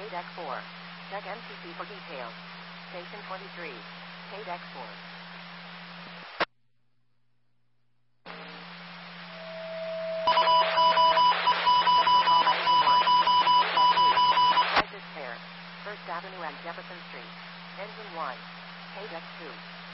deck 4. Check MTC for details. Station 23. Pay deck 4. First Avenue and Jefferson Street. Engine 1. Pay deck 2.